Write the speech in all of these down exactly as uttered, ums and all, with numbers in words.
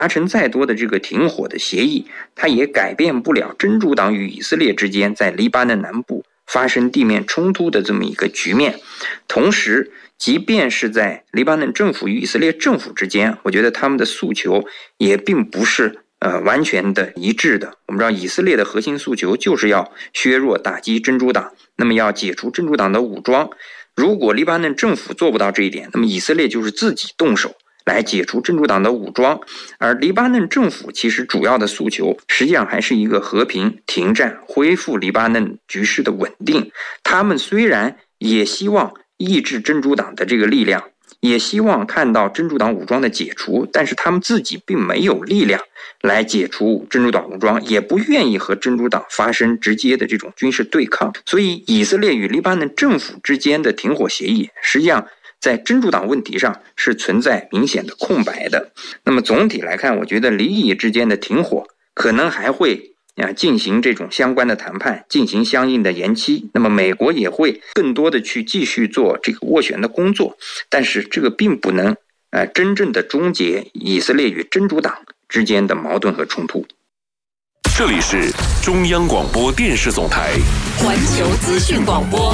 达成再多的这个停火的协议，它也改变不了真主党与以色列之间在黎巴嫩南部发生地面冲突的这么一个局面。同时，即便是在黎巴嫩政府与以色列政府之间，我觉得他们的诉求也并不是呃完全的一致的。我们知道以色列的核心诉求就是要削弱打击真主党，那么要解除真主党的武装。如果黎巴嫩政府做不到这一点，那么以色列就是自己动手来解除真主党的武装。而黎巴嫩政府其实主要的诉求实际上还是一个和平停战，恢复黎巴嫩局势的稳定。他们虽然也希望抑制真主党的这个力量，也希望看到真主党武装的解除，但是他们自己并没有力量来解除真主党武装，也不愿意和真主党发生直接的这种军事对抗。所以以色列与黎巴嫩政府之间的停火协议实际上在真主党问题上是存在明显的空白的。那么总体来看，我觉得黎以之间的停火可能还会啊，进行这种相关的谈判，进行相应的延期。那么美国也会更多的去继续做这个斡旋的工作，但是这个并不能呃真正的终结以色列与真主党之间的矛盾和冲突。 这里是中央广播电视总台环球资讯广播。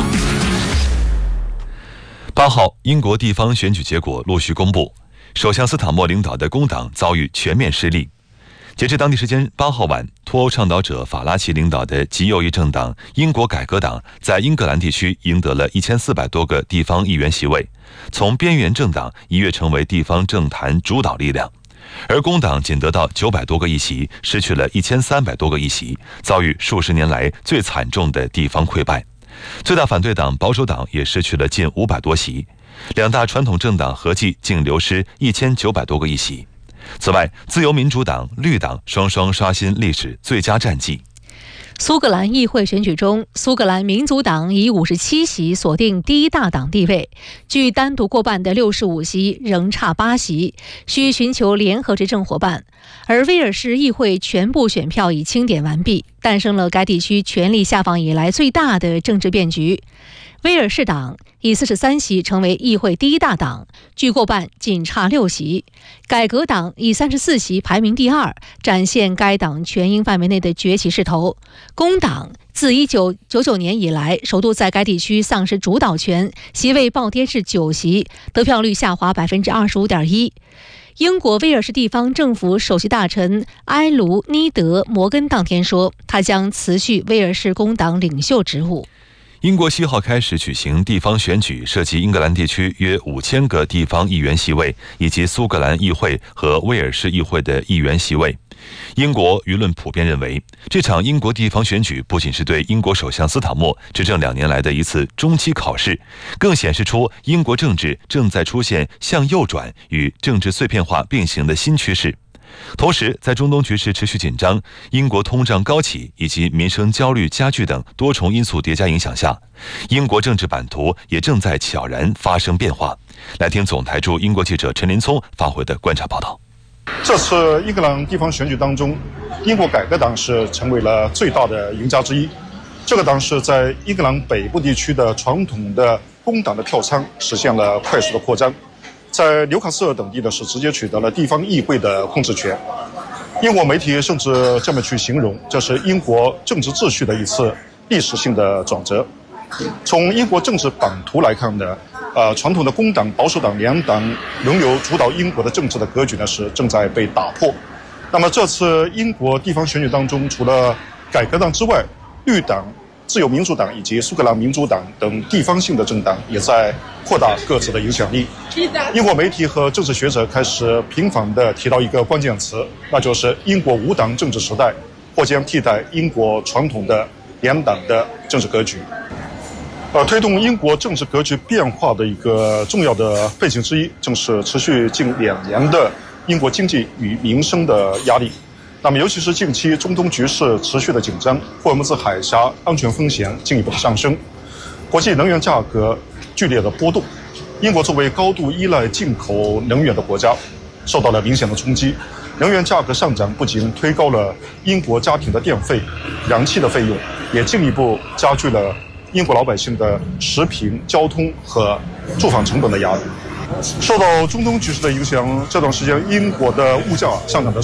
八号，英国地方选举结果陆续公布，首相斯塔默领导的工党遭遇全面失利。截至当地时间八号晚，脱欧倡导者法拉奇领导的极右翼政党英国改革党在英格兰地区赢得了一千四百多个地方议员席位，从边缘政党一跃成为地方政坛主导力量。而工党仅得到九百多个议席，失去了一千三百多个议席，遭遇数十年来最惨重的地方溃败。最大反对党保守党也失去了近五百多席，两大传统政党合计竟流失一千九百多个议席。此外，自由民主党、绿党双双刷新历史最佳战绩。 苏格兰议会选举中，苏格兰民族党以五十七席锁定第一大党地位，距单独过半的六十五席仍差八席，需寻求联合执政伙伴。而威尔士议会全部选票已清点完毕，诞生了该地区权力下放以来最大的政治变局。威尔士党以四十三席成为议会第一大党，距过半仅差六席。改革党以三十四席排名第二，展现该党全英范围内的崛起势头。工党自一九九九年以来首度在该地区丧失主导权，席位暴跌至九席，得票率下滑 百分之二十五点一。英国威尔士地方政府首席大臣埃卢尼德·摩根当天说，他将辞去威尔士工党领袖职务。 英国七号开始举行地方选举，涉及英格兰地区约五千个地方议员席位，以及苏格兰议会和威尔士议会的议员席位。英国舆论普遍认为，这场英国地方选举不仅是对英国首相斯塔默执政两年来的一次中期考试，更显示出英国政治正在出现向右转与政治碎片化并行的新趋势。同时，在中东局势持续紧张、英国通胀高企以及民生焦虑加剧等多重因素叠加影响下，英国政治版图也正在悄然发生变化。来听总台驻英国记者陈林聪发回的观察报道。 这次英格兰地方选举当中，英国改革党是成为了最大的赢家之一。这个党是在英格兰北部地区的传统的工党的票仓实现了快速的扩张，在纽卡斯尔等地呢是直接取得了地方议会的控制权。英国媒体甚至这么去形容，这是英国政治秩序的一次历史性的转折。从英国政治版图来看呢，呃，传统的工党、保守党两党轮流主导英国的政治的格局呢是正在被打破。那么这次英国地方选举当中，除了改革党之外，绿党、自由民主党以及苏格兰民主党等地方性的政党也在扩大各自的影响力。英国媒体和政治学者开始频繁地提到一个关键词，那就是英国无党政治时代或将替代英国传统的两党的政治格局。呃，推动英国政治格局变化的一个重要的背景之一，正是持续近两年的英国经济与民生的压力。那么，尤其是近期中东局势持续的紧张，霍尔木兹海峡安全风险进一步的上升，国际能源价格剧烈的波动。英国作为高度依赖进口能源的国家，受到了明显的冲击。能源价格上涨不仅推高了英国家庭的电费、燃气的费用，也进一步加剧了英国老百姓的食品、交通和住房成本的压力。受到中东局势的影响，这段时间英国的物价上涨的